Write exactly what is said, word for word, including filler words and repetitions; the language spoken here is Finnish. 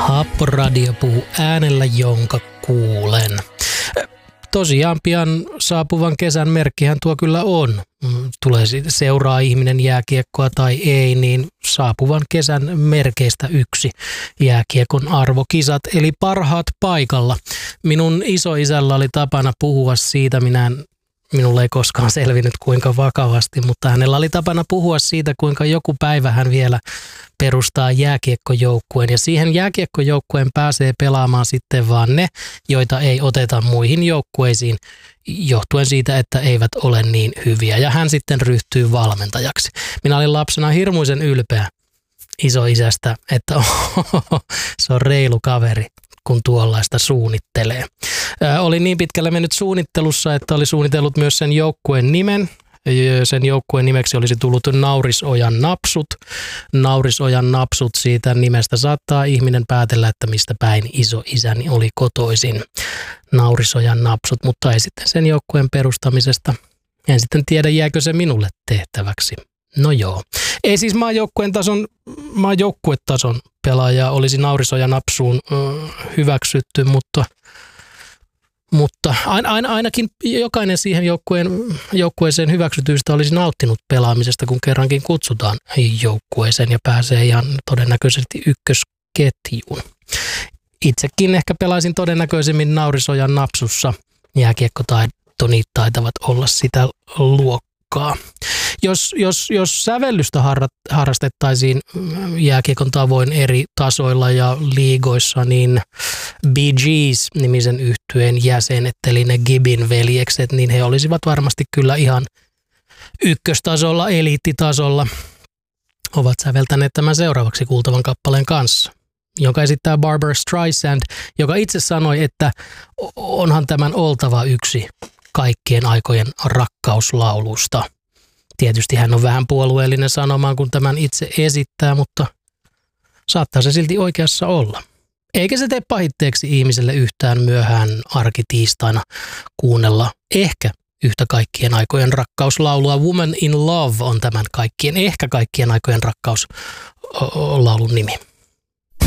Happoradio puhuu äänellä, jonka kuulen. Tosiaan pian saapuvan kesän merkkihän tuo kyllä on. Tulee seuraa ihminen jääkiekkoa tai ei, niin saapuvan kesän merkeistä yksi jääkiekon arvokisat, eli parhaat paikalla. Minun isoisällä oli tapana puhua siitä, minä en, minulle ei koskaan selvinnyt kuinka vakavasti, mutta hänellä oli tapana puhua siitä, kuinka joku päivä hän vielä perustaa jääkiekkojoukkueen. Ja siihen jääkiekkojoukkueen pääsee pelaamaan sitten vaan ne, joita ei oteta muihin joukkueisiin, johtuen siitä, että eivät ole niin hyviä. Ja hän sitten ryhtyy valmentajaksi. Minä olin lapsena hirmuisen ylpeä isoisästä, että ohohoho, se on reilu kaveri, kun tuollaista suunnittelee. Ää, oli niin pitkälle mennyt suunnittelussa, että oli suunnitellut myös sen joukkueen nimen. Sen joukkueen nimeksi olisi tullut Naurisojan napsut. Naurisojan napsut, siitä nimestä saattaa ihminen päätellä, että mistä päin isoisäni oli kotoisin. Naurisojan napsut, mutta ei sitten sen joukkueen perustamisesta. En sitten tiedä, jääkö se minulle tehtäväksi. No joo. Ei siis maajoukkueen tason, maajoukkuetason pelaaja olisi Naurisojan napsuun äh, hyväksytty, mutta... Mutta ain, ainakin jokainen siihen joukkueen, joukkueeseen hyväksytyistä olisi nauttinut pelaamisesta, kun kerrankin kutsutaan joukkueeseen ja pääsee ihan todennäköisesti ykkösketjuun. Itsekin ehkä pelaisin todennäköisemmin Naurisojan napsussa. Jääkiekkotaitoni taitavat olla sitä luokkaa. Jos, jos, jos sävellystä harrastettaisiin jääkiekon tavoin eri tasoilla ja liigoissa, niin Bee Gees-nimisen yhtyeen jäsenet, eli ne Gibbin veljekset, niin he olisivat varmasti kyllä ihan ykköstasolla, eliittitasolla. Ovat säveltäneet tämän seuraavaksi kuultavan kappaleen kanssa, jonka esittää Barbra Streisand, joka itse sanoi, että onhan tämän oltava yksi kaikkien aikojen rakkauslaulusta. Tietysti hän on vähän puolueellinen sanomaan, kun tämän itse esittää, mutta saattaa se silti oikeassa olla. Eikä se tee pahitteeksi ihmiselle yhtään myöhään arkitiistaina kuunnella ehkä yhtä kaikkien aikojen rakkauslaulua. Woman in Love on tämän kaikkien, ehkä kaikkien aikojen rakkauslaulun nimi.